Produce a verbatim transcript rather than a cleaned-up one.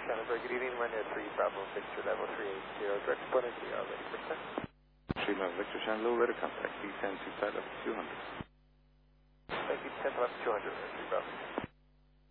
Shannon, very good evening. Runway three, Bravo Victor, level three eight zero, direct point we are ready for clearance. three Bravo Victor, Shannon, low radar contact, descend to side level two hundred. Thank you, ten left two hundred, three Bravo.